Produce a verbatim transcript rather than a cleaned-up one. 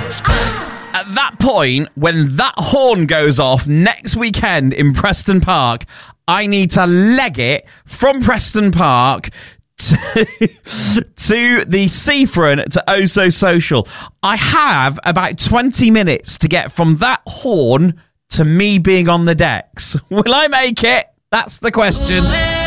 At that point, when that horn goes off next weekend in Preston Park, I need to leg it from Preston Park to, to the seafront to Oh So Social. I have about twenty minutes to get from that horn to me being on the decks. Will I make it? That's the question.